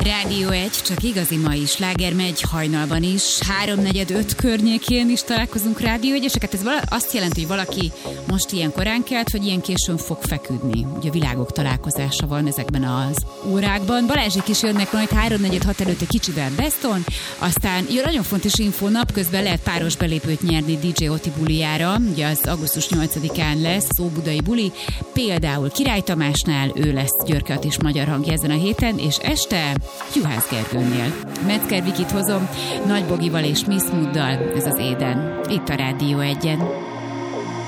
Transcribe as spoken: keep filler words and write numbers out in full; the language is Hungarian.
Rádió egy, csak igazi mai sláger megy hajnalban is, háromnegyed öt környékén is találkozunk Rádió egyeseket. Ez vala, azt jelenti, hogy valaki most ilyen korán kelt, vagy ilyen későn fog feküdni. Ugye világok találkozása van ezekben az órákban. Balázsék is jönnek majd háromnegyed hat előtt egy kicsivel Beston, aztán jó, nagyon fontos info, napközben lehet páros belépőt nyerni dé dzsé Oti bulijára, ugye az augusztus nyolcadikán lesz Óbudai buli, például Király Tamásnál, ő lesz Györke Attis magyar hangja ezen a héten, és este Juhász Gergőnél. Metzger Vikit hozom, Nagy Bogival és Miss Mooddal, ez az Éden, itt a Rádió egyen.